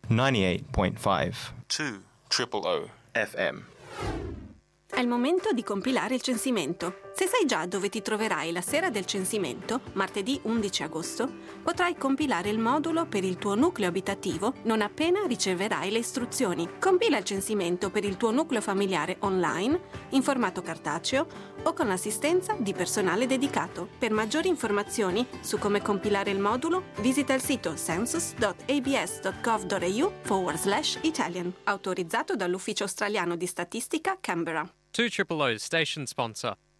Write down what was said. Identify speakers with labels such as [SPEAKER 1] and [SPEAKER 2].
[SPEAKER 1] 98.5
[SPEAKER 2] 2
[SPEAKER 1] FM.
[SPEAKER 3] È il momento di compilare il censimento. Se sai già dove ti troverai la sera del censimento, martedì 11 agosto, potrai compilare il modulo per il tuo nucleo abitativo non appena riceverai le istruzioni. Compila il censimento per il tuo nucleo familiare online, in formato cartaceo o con l'assistenza di personale dedicato. Per maggiori informazioni su come compilare il modulo, visita il sito census.abs.gov.au/Italian, autorizzato dall'Ufficio Australiano di Statistica, Canberra.
[SPEAKER 4] 2 Station Sponsor.